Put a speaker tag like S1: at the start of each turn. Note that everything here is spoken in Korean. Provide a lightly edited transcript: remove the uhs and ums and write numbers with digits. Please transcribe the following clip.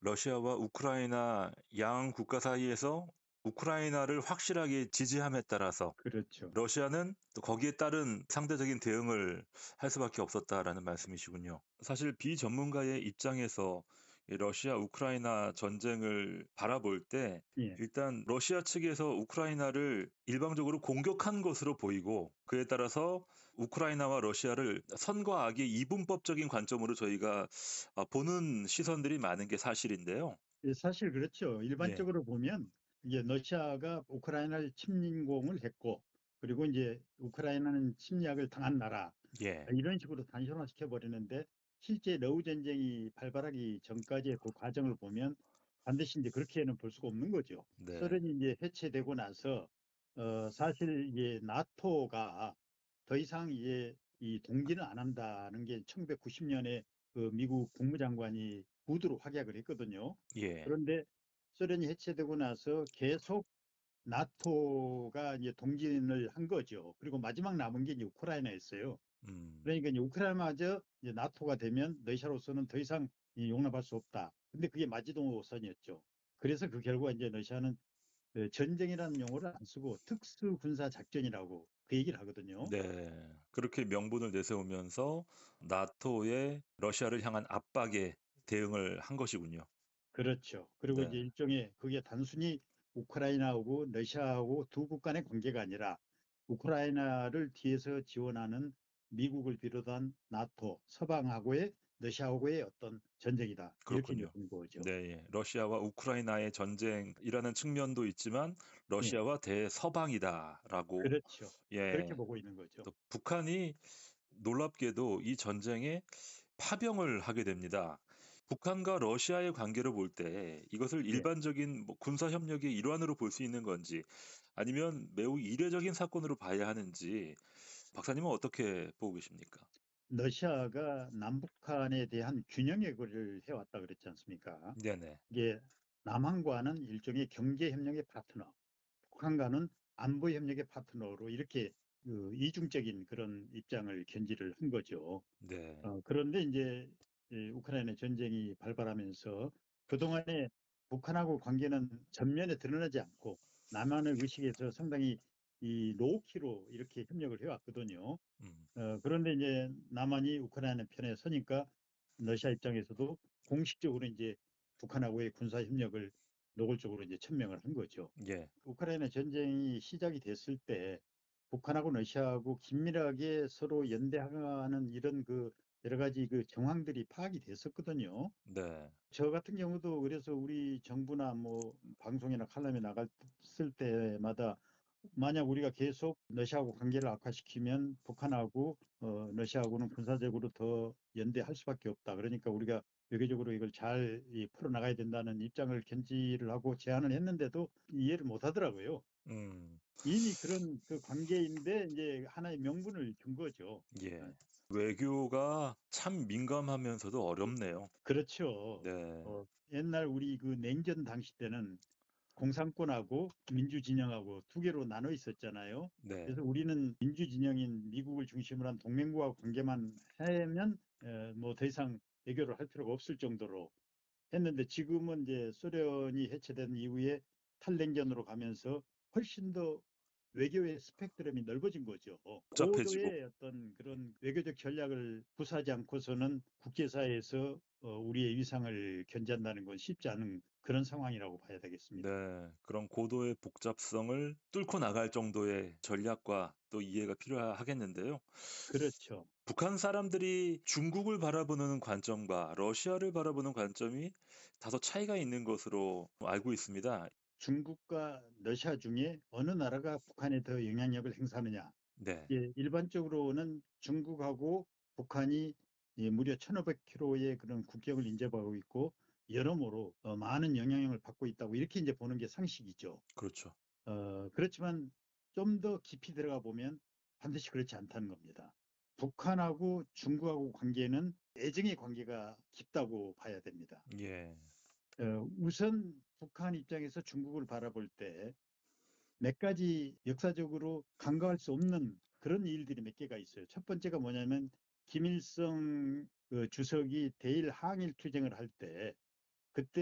S1: 러시아와 우크라이나 양 국가 사이에서 우크라이나를 확실하게 지지함에 따라서
S2: 그렇죠.
S1: 러시아는 또 거기에 따른 상대적인 대응을 할 수밖에 없었다라는 말씀이시군요. 사실 비전문가의 입장에서 이 러시아 우크라이나 전쟁을 바라볼 때
S2: 예.
S1: 일단 러시아 측에서 우크라이나를 일방적으로 공격한 것으로 보이고, 그에 따라서 우크라이나와 러시아를 선과 악의 이분법적인 관점으로 저희가 보는 시선들이 많은 게 사실인데요.
S2: 예, 사실 그렇죠.
S1: 예.
S2: 일반적으로 보면 이제 러시아가 우크라이나를 침공을 했고, 그리고 이제 우크라이나는 침략을 당한 나라,
S1: 예.
S2: 이런 식으로 단순화시켜 버리는데, 실제 러우 전쟁이 발발하기 전까지의 그 과정을 보면 반드시 이제 그렇게는 볼 수가 없는 거죠.
S1: 네.
S2: 소련이 이제 해체되고 나서 사실 이제 나토가 더 이상 이제 이 동기는 안 한다는 게 1990년에 그 미국 국무장관이 구두로 확약을 했거든요.
S1: 예.
S2: 그런데 소련이 해체되고 나서 계속 나토가 이제 동진을 한 거죠. 그리고 마지막 남은 게 이제 우크라이나였어요.
S1: 음.
S2: 그러니까 이제 우크라이나마저 이제 나토가 되면 러시아로서는 더 이상 용납할 수 없다. 근데 그게 마지노선이었죠. 그래서 그 결과 이제 러시아는 전쟁이라는 용어를 안 쓰고 특수 군사 작전이라고 그 얘기를 하거든요.
S1: 네. 그렇게 명분을 내세우면서 나토의 러시아를 향한 압박에 대응을 한 것이군요.
S2: 그렇죠. 그리고 이제
S1: 네.
S2: 일종의 그게 단순히 우크라이나하고 러시아하고 두 국간의 관계가 아니라 우크라이나를 뒤에서 지원하는 미국을 비롯한 나토, 서방하고의 러시아하고의 어떤 전쟁이다. 이렇게 이제
S1: 그렇군요.
S2: 본 거죠.
S1: 네. 예. 러시아와 우크라이나의 전쟁이라는 측면도 있지만
S2: 예,
S1: 러시아와 대서방이다라고.
S2: 그렇죠. 그렇게
S1: 예.
S2: 보고 있는 거죠.
S1: 또 북한이 놀랍게도 이 전쟁에 파병을 하게 됩니다. 북한과 러시아의 관계를 볼 때 이것을
S2: 예.
S1: 일반적인 군사 협력의 일환으로 볼 수 있는 건지, 아니면 매우 이례적인 사건으로 봐야 하는지, 박사님은 어떻게 보고 계십니까?
S2: 러시아가 남북한에 대한 균형외교를 해왔다 그랬지 않습니까?
S1: 네네.
S2: 이게 남한과는 일종의 경제협력의 파트너, 북한과는 안보협력의 파트너로 이렇게 그 이중적인 그런 입장을 견지를 한 거죠.
S1: 네.
S2: 그런데 이제 우크라이나 전쟁이 발발하면서 그동안에 북한하고 관계는 전면에 드러나지 않고 남한의 의식에서 상당히 이 로우키로 이렇게 협력을 해왔거든요.
S1: 음.
S2: 그런데 이제 남한이 우크라이나 편에 서니까 러시아 입장에서도 공식적으로 이제 북한하고의 군사 협력을 노골적으로 이제 천명을 한 거죠.
S1: 예.
S2: 우크라이나 전쟁이 시작이 됐을 때 북한하고 러시아하고 긴밀하게 서로 연대하는 이런 그 여러 가지 그 정황들이 파악이 됐었거든요.
S1: 네.
S2: 저 같은 경우도 그래서 우리 정부나 뭐 방송이나 칼럼에 나갔을 때마다 만약 우리가 계속 러시아하고 관계를 악화시키면 북한하고 러시아하고는 군사적으로 더 연대할 수밖에 없다. 그러니까 우리가 외교적으로 이걸 잘 풀어나가야 된다는 입장을 견지를 하고 제안을 했는데도 이해를 못 하더라고요.
S1: 음.
S2: 이미 그런 그 관계인데 이제 하나의 명분을 준 거죠. 어,
S1: 예. 외교가 참 민감하면서도 어렵네요.
S2: 그렇죠.
S1: 네.
S2: 옛날 우리 그 냉전 당시 때는 공산권하고 민주진영하고 두 개로 나눠 있었잖아요.
S1: 네.
S2: 그래서 우리는 민주진영인 미국을 중심으로 한 동맹국하고 관계만 하면 뭐 더 이상 외교를 할 필요가 없을 정도로 했는데 지금은 이제 소련이 해체된 이후에 탈냉전으로 가면서 훨씬 더 외교의 스펙트럼이 넓어진 거죠.
S1: 복잡해지고.
S2: 고도의 어떤 그런 외교적 전략을 구사하지 않고서는 국제사회에서 우리의 위상을 견제한다는 건 쉽지 않은 그런 상황이라고 봐야 되겠습니다.
S1: 네. 그런 고도의 복잡성을 뚫고 나갈 정도의 전략과 또 이해가 필요하겠는데요.
S2: 그렇죠.
S1: 북한 사람들이 중국을 바라보는 관점과 러시아를 바라보는 관점이 다소 차이가 있는 것으로 알고 있습니다.
S2: 중국과 러시아 중에 어느 나라가 북한에 더 영향력을 행사하느냐.
S1: 네.
S2: 예, 일반적으로는 중국하고 북한이 무려 1,500km의 그런 국경을 인접하고 있고 여러모로 많은 영향력을 받고 있다고 이렇게 이제 보는 게 상식이죠.
S1: 그렇죠.
S2: 그렇지만 좀 더 깊이 들어가 보면 반드시 그렇지 않다는 겁니다. 북한하고 중국하고 관계는 애증의 관계가 깊다고 봐야 됩니다.
S1: 예.
S2: 우선 북한 입장에서 중국을 바라볼 때 몇 가지 역사적으로 간과할 수 없는 그런 일들이 몇 개가 있어요. 첫 번째가 뭐냐면 김일성 그 주석이 대일 항일 투쟁을 할 때 그때